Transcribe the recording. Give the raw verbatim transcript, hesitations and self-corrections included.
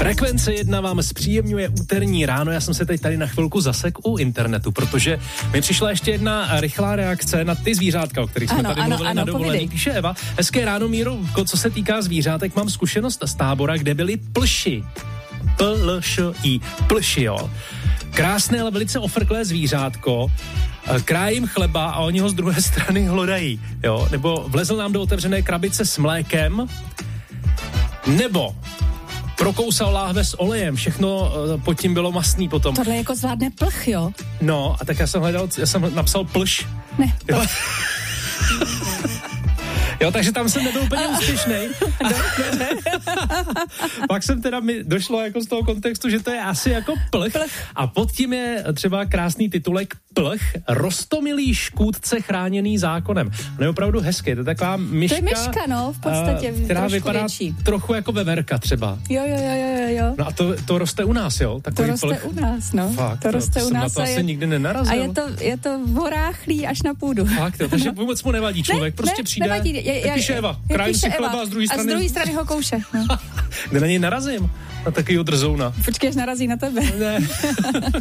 Frekvence jedna vám zpříjemňuje úterní ráno. Já jsem se teď tady na chvilku zasek u internetu, protože mi přišla ještě jedna rychlá reakce na ty zvířátka, o kterých jsme ano, tady ano, mluvili ano, na dovolení. Píše Eva, hezké ráno, Míro, co se týká zvířátek, mám zkušenost z tábora, kde byli plši. P L Š I. Plši, jo. Krásné, ale velice ofrklé zvířátko. Krájím chleba a oni ho z druhé strany hlodají, jo. Nebo vlezl nám do otevřené krabice s mlékem, nebo prokousal láhve s olejem, všechno pod tím bylo mastný potom. Tohle jako zvládne plch, jo? No, a tak já jsem hledal, já jsem napsal plš. Ne, jo. Jo, takže tam jsem nebyl úplně úspěšnej. Pak jsem teda, mi došlo jako z toho kontextu, že to je asi jako plch. plch. A pod tím je třeba krásný titulek Plch, rostomilý škůdce chráněný zákonem. No je opravdu hezké, to je taková myška. To je myška, no, v podstatě. Která vypadá větší. Trochu jako veverka třeba. Jo, jo, jo, jo, jo. No a to, to roste u nás, jo? Takový to roste plch. u nás, no. Fakt, to roste to, u to nás. jsem na to asi je, nikdy nenarazil. A je to, je to voráchlý až na půdu. Fakt, jo, takže vůbec mu nevadí člověk, ne, prostě ne, přijde, nevadí, je, je, píše Eva, krájím si chleba a z druhé strany... A z druhé strany ho kouše. No. Kde na něj narazím? Na takovýho drzouna. Počkej, až narazí na tebe. Ne.